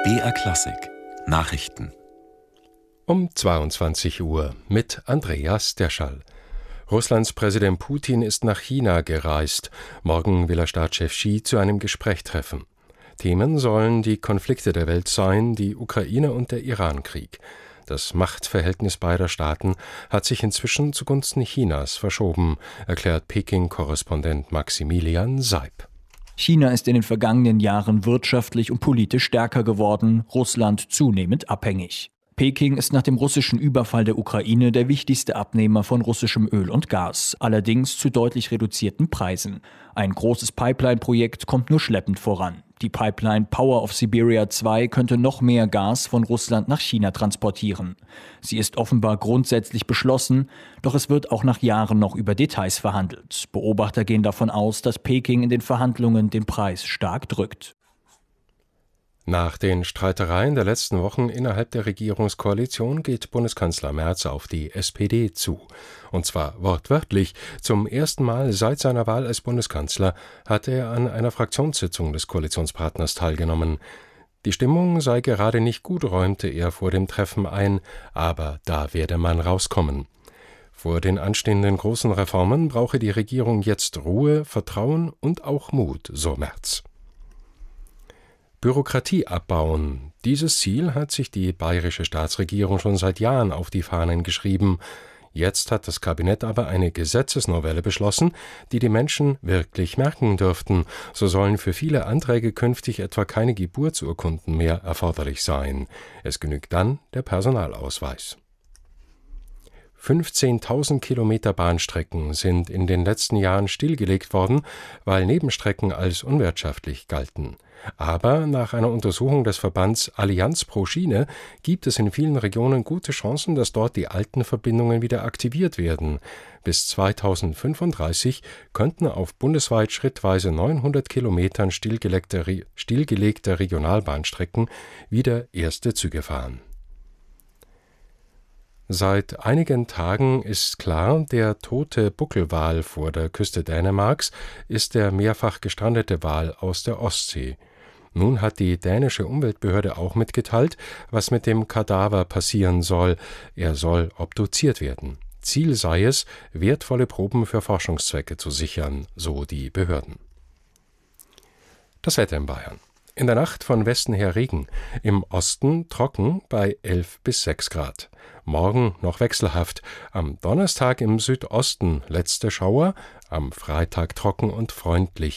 BR Klassik Nachrichten um 22 Uhr mit Andreas Derschall. Russlands Präsident Putin ist nach China gereist. Morgen will er Staatschef Xi zu einem Gespräch treffen. Themen sollen die Konflikte der Welt sein, die Ukraine und der Iran-Krieg. Das Machtverhältnis beider Staaten hat sich inzwischen zugunsten Chinas verschoben, erklärt Peking-Korrespondent Maximilian Seib. China ist in den vergangenen Jahren wirtschaftlich und politisch stärker geworden, Russland zunehmend abhängig. Peking ist nach dem russischen Überfall der Ukraine der wichtigste Abnehmer von russischem Öl und Gas, allerdings zu deutlich reduzierten Preisen. Ein großes Pipeline-Projekt kommt nur schleppend voran. Die Pipeline Power of Siberia 2 könnte noch mehr Gas von Russland nach China transportieren. Sie ist offenbar grundsätzlich beschlossen, doch es wird auch nach Jahren noch über Details verhandelt. Beobachter gehen davon aus, dass Peking in den Verhandlungen den Preis stark drückt. Nach den Streitereien der letzten Wochen innerhalb der Regierungskoalition geht Bundeskanzler Merz auf die SPD zu. Und zwar wortwörtlich. Zum ersten Mal seit seiner Wahl als Bundeskanzler hat er an einer Fraktionssitzung des Koalitionspartners teilgenommen. Die Stimmung sei gerade nicht gut, räumte er vor dem Treffen ein, aber da werde man rauskommen. Vor den anstehenden großen Reformen brauche die Regierung jetzt Ruhe, Vertrauen und auch Mut, so Merz. Bürokratie abbauen. Dieses Ziel hat sich die bayerische Staatsregierung schon seit Jahren auf die Fahnen geschrieben. Jetzt hat das Kabinett aber eine Gesetzesnovelle beschlossen, die die Menschen wirklich merken dürften. So sollen für viele Anträge künftig etwa keine Geburtsurkunden mehr erforderlich sein. Es genügt dann der Personalausweis. 15.000 Kilometer Bahnstrecken sind in den letzten Jahren stillgelegt worden, weil Nebenstrecken als unwirtschaftlich galten. Aber nach einer Untersuchung des Verbands Allianz pro Schiene gibt es in vielen Regionen gute Chancen, dass dort die alten Verbindungen wieder aktiviert werden. Bis 2035 könnten auf bundesweit schrittweise 900 Kilometern stillgelegter Regionalbahnstrecken wieder erste Züge fahren. Seit einigen Tagen ist klar, der tote Buckelwal vor der Küste Dänemarks ist der mehrfach gestrandete Wal aus der Ostsee. Nun hat die dänische Umweltbehörde auch mitgeteilt, was mit dem Kadaver passieren soll. Er soll obduziert werden. Ziel sei es, wertvolle Proben für Forschungszwecke zu sichern, so die Behörden. Das Wetter in Bayern. In der Nacht von Westen her Regen, im Osten trocken bei 11 bis 6 Grad. Morgen noch wechselhaft, am Donnerstag im Südosten letzte Schauer, am Freitag trocken und freundlich.